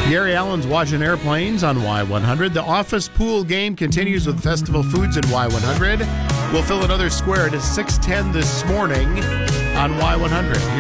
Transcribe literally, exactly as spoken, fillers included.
Gary Allen's watching airplanes on Y one hundred. The office pool game continues with Festival Foods and Y one hundred. We'll fill another square at six ten this morning on Y one hundred. Here's